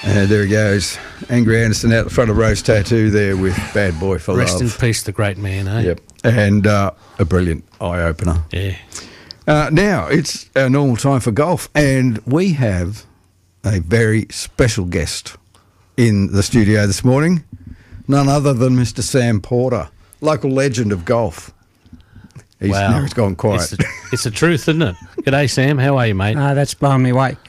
There he goes. Angry Anderson out the front of Rose Tattoo there with Bad Boy for Rest Love. in peace, the great man, eh? Yep. And a brilliant eye-opener. Yeah. Now, it's our normal time for golf, and we have a very special guest in the studio this morning. None other than Mr. Sam Porter, local legend of golf. Now he's gone quiet. It's the truth, isn't it? G'day, Sam. How are you, mate? That's blowing me away.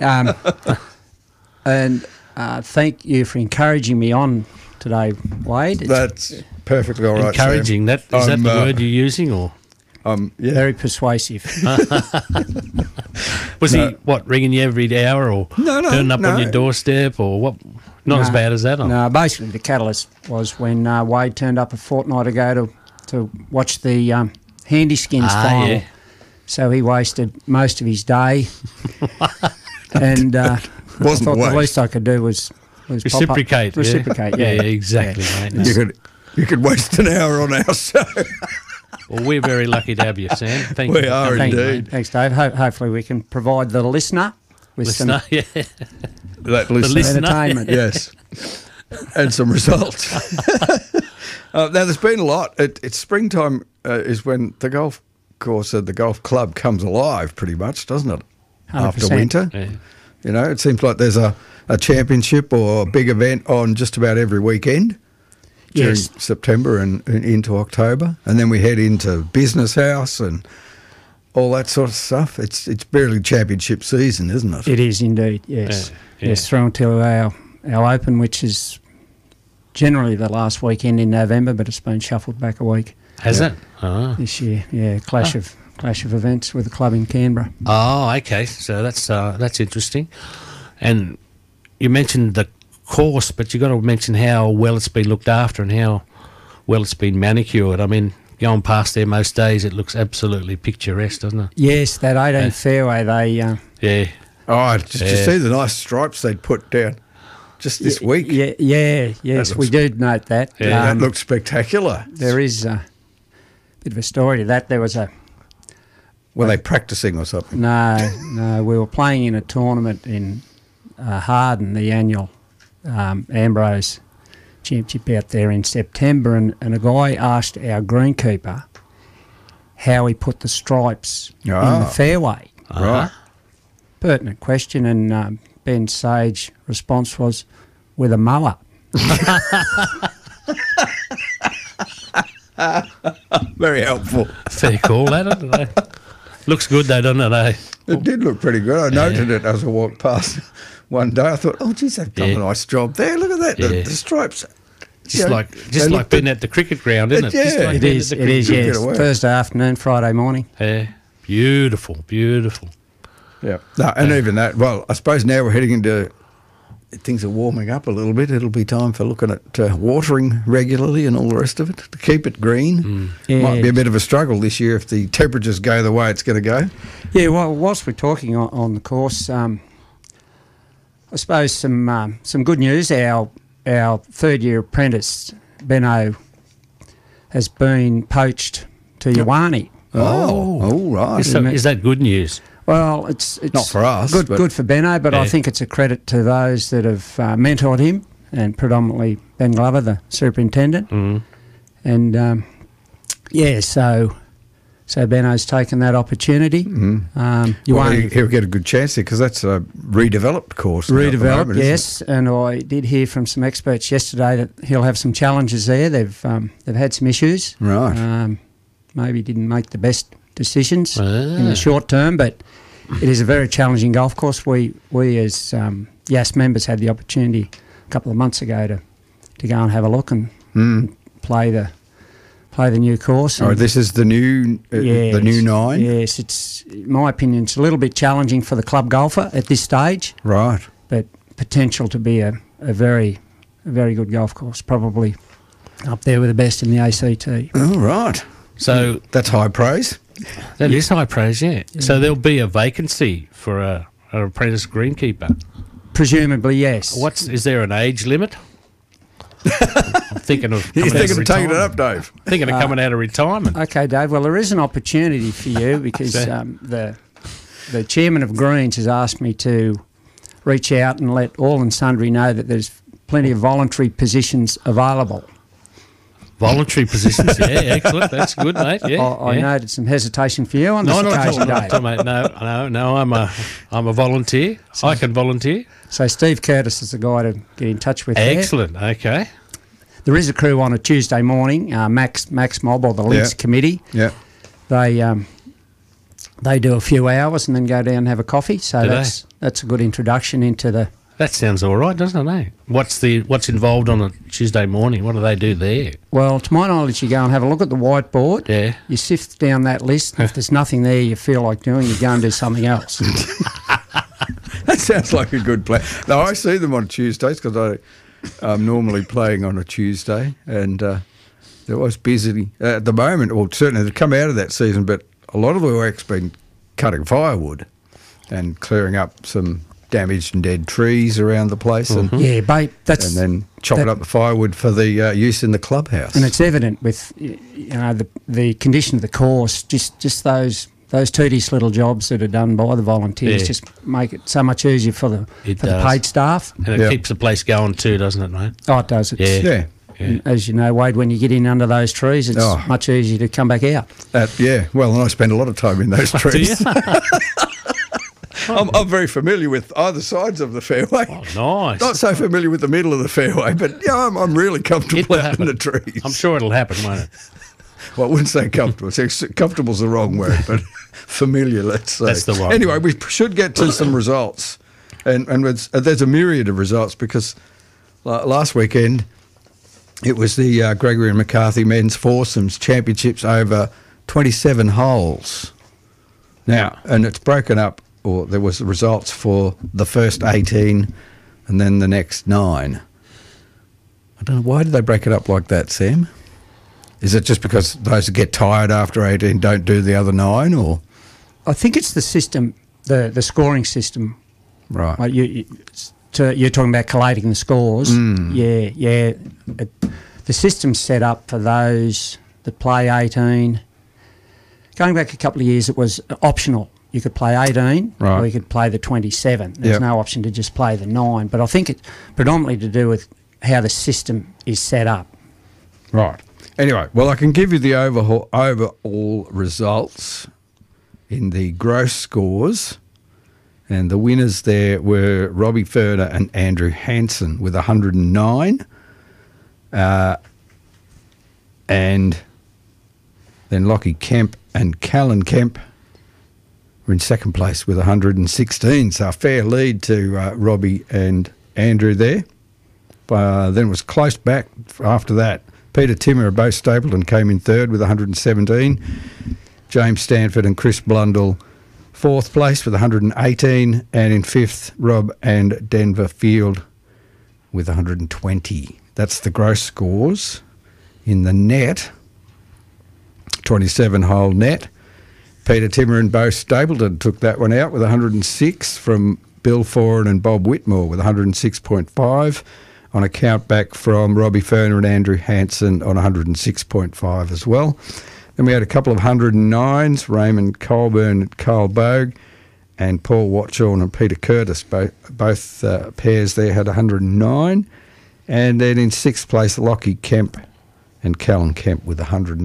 And thank you for encouraging me on today, Wade. That's perfectly all right, encouraging, Sam. is that the word you're using? Or yeah. Very persuasive. Was he, ringing you every hour or turning up on your doorstep or what? Not as bad as that? No, basically the catalyst was when Wade turned up a fortnight ago to watch the Handy Skins final. Yeah. So he wasted most of his day. And I thought the least I could do was reciprocate. Reciprocate, yeah, exactly, mate. No. You could waste an hour on our show. Well, we're very lucky to have you, Sam. Thank you. We are indeed. Thanks, Dave. Hopefully we can provide the listener with some entertainment. Yes. And some results. Now, there's been a lot. It's springtime is when the golf course at the golf club comes alive pretty much, doesn't it? 100%. After winter. Yeah. You know, it seems like there's a championship or a big event on just about every weekend during September and into October. And then we head into Business House and all that sort of stuff. It's barely championship season, isn't it? It is indeed, yes. Yeah. Yes, through until our Open, which is generally the last weekend in November, but it's been shuffled back a week. Has it? Oh. This year, yeah, clash of events with the club in Canberra. Oh, okay. So that's interesting. And you mentioned the course, but you got to mention how well it's been looked after and how well it's been manicured. I mean, going past there most days, it looks absolutely picturesque, doesn't it? Yes, that 18 fairway, they... yeah. Oh, did you see the nice stripes they'd put down just this week? Yes, we do note that. Yeah, that looks spectacular. There is a bit of a story to that. There was a... Were they practising or something? No, we were playing in a tournament in Harden, the annual Ambrose Championship out there in September, and a guy asked our greenkeeper how he put the stripes in the fairway. Right. Pertinent question, and Ben Sage's response was, with a mower. Very helpful. Fair call, that, isn't it? Looks good though, doesn't it, eh? It did look pretty good. I noted it as I walked past one day. I thought, oh, geez, they've done a nice job there. Look at that, the stripes. Just like being at the cricket ground, isn't it? Yeah, just like it is, yes. Thursday afternoon, Friday morning. Yeah, beautiful. Yeah. No, and even that, well, I suppose now we're heading into, things are warming up a little bit. It'll be time for looking at watering regularly and all the rest of it to keep it green. Might be a bit of a struggle this year if the temperatures go the way it's going to go. Yeah, well, whilst we're talking on the course, I suppose some good news. Our third-year apprentice, Benno, has been poached to Ioane. Oh, right. Is that good news? Well, it's not for us. Good for Benno, but I think it's a credit to those that have mentored him, and predominantly Ben Glover, the superintendent. And so Benno's taken that opportunity. He'll get a good chance there because that's a redeveloped course. Redeveloped, yes. And I did hear from some experts yesterday that he'll have some challenges there. They've had some issues. Right. Maybe didn't make the best decisions in the short term, but it is a very challenging golf course. We as YAS members had the opportunity a couple of months ago to go and have a look and play the new course. Oh, this is the new the new 9? Yes, it's, in my opinion, it's a little bit challenging for the club golfer at this stage. Right. But potential to be a very good golf course, probably up there with the best in the ACT. Oh, right. So that's high praise. That is high praise, yeah. So there'll be a vacancy for an apprentice greenkeeper? Presumably, yes. Is there an age limit? I'm thinking of taking it up, Dave. Thinking of coming out of retirement. Okay, Dave. Well, there is an opportunity for you because the chairman of Greens has asked me to reach out and let all and sundry know that there's plenty of voluntary positions available. Voluntary positions, yeah, excellent. That's good, mate. Yeah, I noted some hesitation for you on this not occasion, at all, mate. No. I'm a volunteer. I can volunteer. So Steve Curtis is the guy to get in touch with. Excellent. There. Okay. There is a crew on a Tuesday morning. Max Mob or the Links Committee. Yeah. They do a few hours and then go down and have a coffee. So that's a good introduction into the. That sounds all right, doesn't it? Eh? What's involved on a Tuesday morning? What do they do there? Well, to my knowledge, you go and have a look at the whiteboard. Yeah. You sift down that list. If there's nothing there you feel like doing, you go and do something else. That sounds like a good plan. No, I see them on Tuesdays because I'm normally playing on a Tuesday, and they're always busy at the moment. Well, certainly they've come out of that season, but a lot of the work's been cutting firewood and clearing up some damaged and dead trees around the place, and then chopping up the firewood for the use in the clubhouse. And it's evident with the condition of the course, just those tedious little jobs that are done by the volunteers just make it so much easier for the paid staff. And it keeps the place going too, doesn't it, mate? Oh, it does. Yeah. As you know, Wade, when you get in under those trees, it's much easier to come back out. Well, and I spend a lot of time in those trees. I'm very familiar with either sides of the fairway. Oh, nice. Not so familiar with the middle of the fairway, but I'm really comfortable out in the trees. I'm sure it'll happen, won't it? Well, I wouldn't say comfortable. Comfortable's the wrong word, but familiar, let's say. That's the right Anyway, word. we should get to some results. And there's a myriad of results because last weekend it was the Gregory and McCarthy Men's Foursomes Championships over 27 holes. Now, and it's broken up, or there was the results for the first 18 and then the next 9. I don't know, why did they break it up like that, Sam? Is it just because those that get tired after 18 don't do the other 9, or? I think it's the system, the scoring system. Right. Like you're talking about collating the scores. Yeah. The system's set up for those that play 18. Going back a couple of years, it was optional. You could play 18 or you could play the 27. There's no option to just play the 9. But I think it's predominantly to do with how the system is set up. Right. Anyway, well, I can give you the overall results in the gross scores. And the winners there were Robbie Ferner and Andrew Hansen with 109. And then Lockie Kemp and Callan Kemp were in second place with 116. So a fair lead to Robbie and Andrew there. Then it was close back after that. Peter Timmer of Bo Stapleton came in third with 117. James Stanford and Chris Blundell fourth place with 118, and in fifth, Rob and Denver Field with 120. That's the gross scores. In the net, 27-hole net, Peter Timmer and Bo Stapleton took that one out with 106 from Bill Foran and Bob Whitmore with 106.5 on a count back from Robbie Ferner and Andrew Hansen on 106.5 as well. Then we had a couple of 109s, Raymond Colburn and Carl Bogue, and Paul Watchorn and Peter Curtis. Both pairs there had 109. And then in sixth place, Lockie Kemp and Callan Kemp with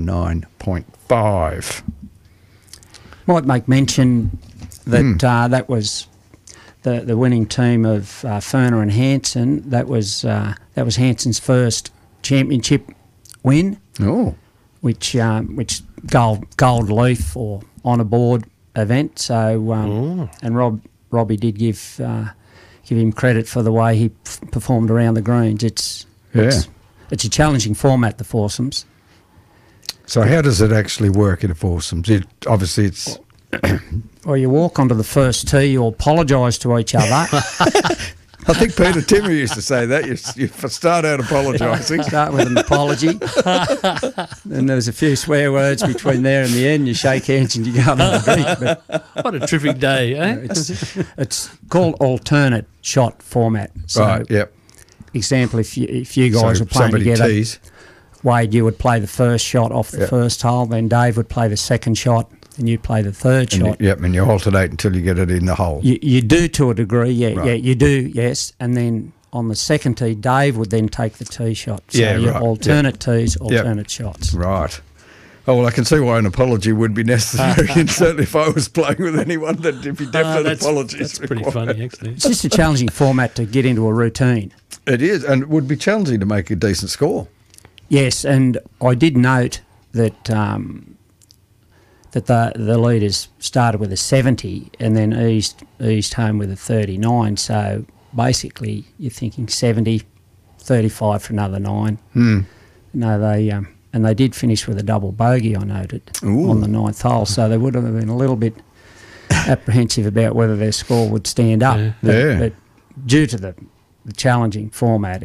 109.5. Might make mention that that was the winning team of Ferner and Hansen. That was Hansen's first championship win. Oh. Which gold leaf or honour board event. So and Robbie did give him credit for the way he performed around the greens. It's a challenging format, the foursomes. So how does it actually work in a foursomes? Obviously it's well, you walk onto the first tee, you apologise to each other. I think Peter Timmer used to say that. You start out apologising. Start with an apology. Then there's a few swear words between there and the end. You shake hands and you go on a drink. But what a terrific day, eh? It's called alternate shot format. So, right, yep. Example, if you guys were playing together, tees. Wade, you would play the first shot off the first hole, then Dave would play the second shot and you play the third shot. And you alternate until you get it in the hole. You do to a degree, Right. yeah, you do, yes. And then on the second tee, Dave would then take the tee shot. So right. alternate tees, alternate shots. Right. Oh, well, I can see why an apology would be necessary, and certainly if I was playing with anyone, there'd be definite apologies. That's pretty funny, actually. It's just a challenging format to get into a routine. It is, and it would be challenging to make a decent score. Yes, and I did note that that the leaders started with a 70 and then eased home with a 39. So basically, you're thinking 70, 35 for another 9. No, they did finish with a double bogey, I noted, on the 9th hole. So they would have been a little bit apprehensive about whether their score would stand up. But due to the challenging format,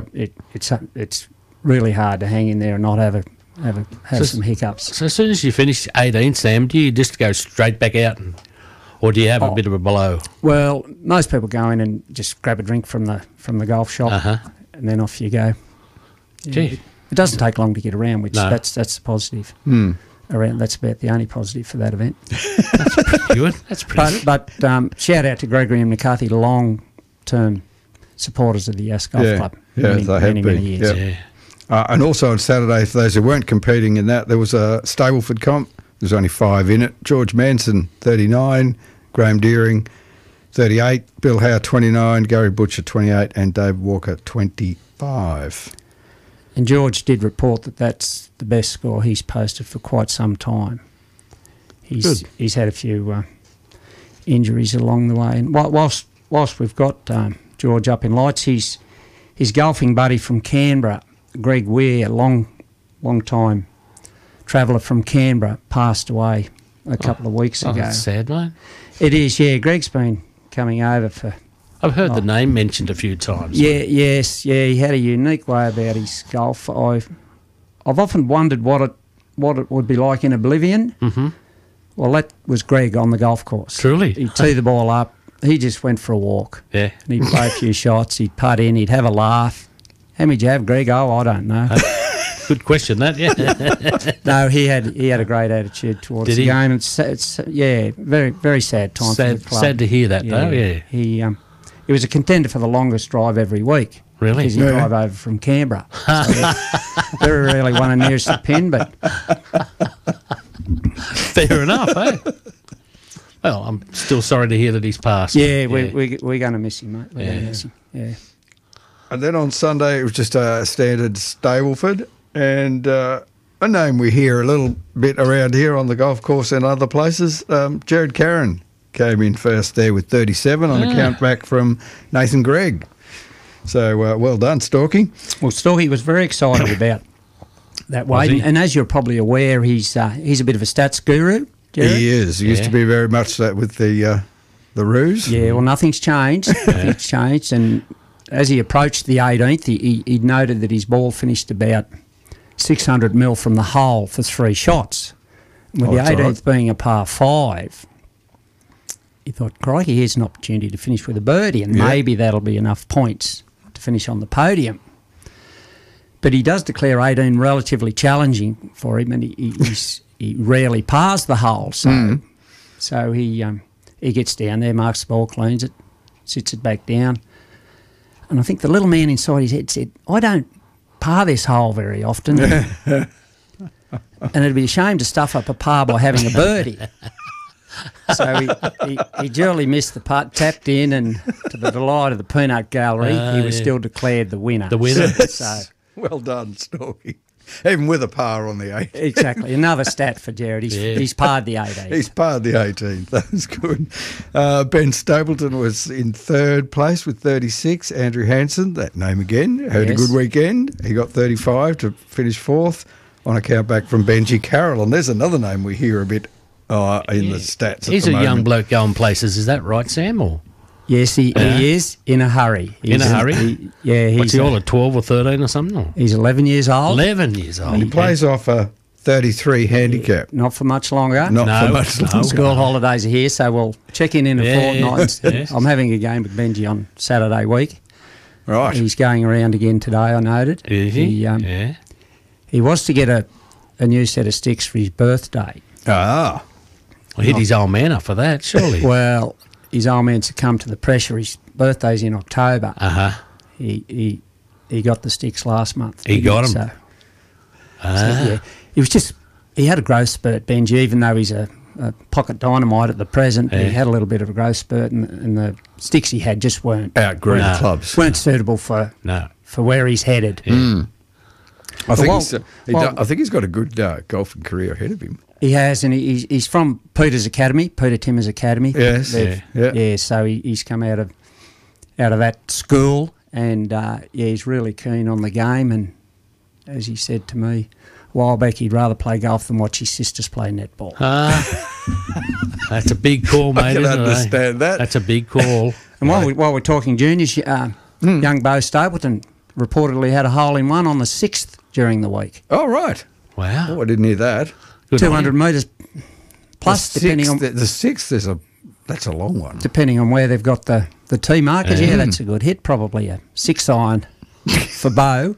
it's really hard to hang in there and not have some hiccups. So as soon as you finish 18, Sam, do you just go straight back out, or do you have a bit of a blow? Well, most people go in and just grab a drink from the golf shop, and then off you go. Yeah. Gee. It doesn't take long to get around, which No. that's the positive. That's about the only positive for that event. That's pretty good. That's pretty good. But shout out to Gregory and McCarthy, long-term supporters of the Yass Golf Club. Yeah, they have been. Many years. Yep. And also on Saturday, for those who weren't competing in that, there was a Stableford comp. There's only 5 in it. George Manson, 39, Graham Deering, 38, Bill Howe, 29, Gary Butcher, 28, and Dave Walker, 25. And George did report that that's the best score he's posted for quite some time. He's had a few injuries along the way. And whilst we've got George up in lights, his golfing buddy from Canberra, Greg Weir, long time traveller from Canberra, passed away a couple of weeks ago. That's sad, mate. It is, yeah. Greg's been coming over for... I've heard the name mentioned a few times. Yes. He had a unique way about his golf. I've often wondered what it would be like in oblivion. Mm-hmm. Well, that was Greg on the golf course. Truly? He'd tee the ball up. He just went for a walk. Yeah. And he'd play a few shots. He'd putt in. He'd have a laugh. How many did you have, Greg? Oh, I don't know. Good question, that, yeah. No, he had a great attitude towards the game. It's very, very sad time for the club. Sad to hear that, though, yeah. He was a contender for the longest drive every week. Really? Because he'd drive over from Canberra. So very rarely won a nearest the pin, but... Fair enough, eh? Well, I'm still sorry to hear that he's passed. Yeah, we're going to miss him, mate. We're going to miss him, yeah. And then on Sunday, it was just a standard Stableford, and a name we hear a little bit around here on the golf course and other places, Jared Carron came in first there with 37 on a count back from Nathan Gregg. So well done, Storky. Well, Storky was very excited about that way, and as you're probably aware, he's a bit of a stats guru, Jared. He is. He used to be very much that with the ruse. Yeah, well, nothing's changed. Nothing's changed, and as he approached the 18th, he noted that his ball finished about 600 mil from the hole for 3 shots. With the 18th being a par 5, he thought, crikey, here's an opportunity to finish with a birdie, and maybe that'll be enough points to finish on the podium. But he does declare 18 relatively challenging for him, and he rarely pars the hole. So he gets down there, marks the ball, cleans it, sits it back down. And I think the little man inside his head said, I don't par this hole very often. And it'd be a shame to stuff up a par by having a birdie. So he duly missed the putt, tapped in, and to the delight of the peanut gallery, he was still declared the winner. The winner. So well done, Storky. Even with a par on the 18th. Exactly. Another stat for Jared. He's parred the 18th. He's parred the 18th. That was good. Ben Stapleton was in 3rd place with 36. Andrew Hansen, that name again, had a good weekend. He got 35 to finish 4th on a count back from Benji Carroll. And there's another name we hear a bit in the stats. He's a young bloke going places. Is that right, Sam? Or? Yes, he is in a hurry. In a hurry? What's he all at 12 or 13 or something? Or? He's 11 years old. 11 years old. He plays off a 33 handicap. Not for much longer. For much longer. School holidays are here, so we'll check in a fortnight. Yes. I'm having a game with Benji on Saturday week. Right. He's going around again today, I noted. Is he? He was to get a new set of sticks for his birthday. Ah. Well, hit his old man up for that, surely. Well, his old man succumbed to the pressure. His birthday's in October. He got the sticks last month. He got 'em. So yeah, he had a growth spurt, Benji. Even though he's a pocket dynamite at the present, he had a little bit of a growth spurt, and the sticks he had just weren't Outgrew the clubs. weren't suitable for where he's headed. I think he's got a good golfing career ahead of him. He has, and he's from Peter Timmer's Academy. Yes, yeah. So he's come out of that school, and he's really keen on the game. And as he said to me a while back, he'd rather play golf than watch his sisters play netball. That's a big call, mate. I can understand that. That's a big call. And while we're talking juniors, young Bo Stapleton reportedly had a hole-in-one on the 6th during the week. Oh, right. Wow. Oh, I didn't hear that. Good 200 metres plus, depending on... The 6th, that's a long one. Depending on where they've got the tee markers. Yeah, that's a good hit. Probably a 6-iron for Bo.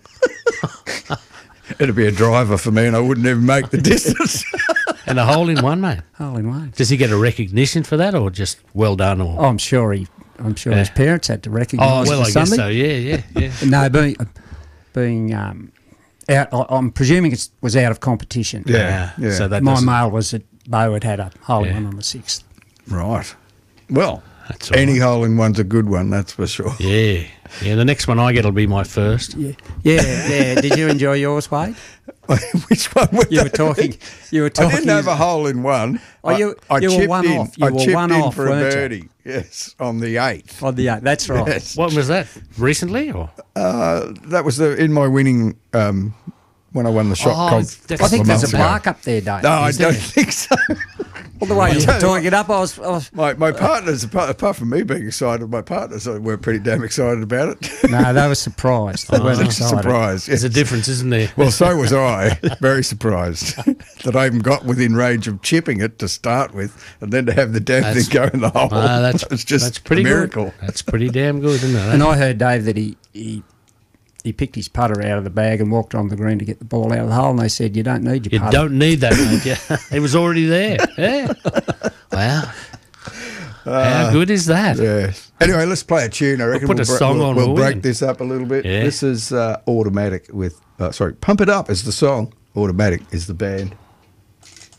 It'd be a driver for me and I wouldn't even make the distance. And a hole-in-one, mate. Hole-in-one. Does he get a recognition for that, or just well done? Or I'm sure his parents had to recognise. Oh well, I guess so. Yeah. No, being out. I'm presuming it was out of competition. Yeah. So that my mail was that Bo had a hole-in-one on the 6th. Right. Well, that's all any right. hole-in-one's a good one, that's for sure. Yeah. The next one I get will be my first. Yeah. Did you enjoy yours, Wade? Which one? You were talking. I didn't have a hole-in-one. Oh, you were one off. You were one off for a birdie. Yes, on the 8th. On the 8th. That's right. Yes. What was that? Recently, or? That was in my winning when I won the shot. I think there's a plaque up there, Dave. No, I don't think so. Well, the way you were talking it up, I was my partners, apart from me being excited, my partners were pretty damn excited about it. No, they were surprised. They weren't excited. Surprised. There's a difference, isn't there? Well, so was I. Very surprised that I even got within range of chipping it to start with, and then to have the damn thing go in the hole. It's just that's pretty a miracle. Good. That's pretty damn good, isn't it? And I heard, Dave, that he picked his putter out of the bag and walked on the green to get the ball out of the hole, and they said, you don't need your putter. You don't need that, mate. Yeah. It was already there. Yeah. Wow. How good is that? Yes. Anyway, let's play a tune. I reckon We'll put a song on. We'll break this up a little bit. Yeah. This is Automatic with, Pump It Up is the song. Automatic is the band.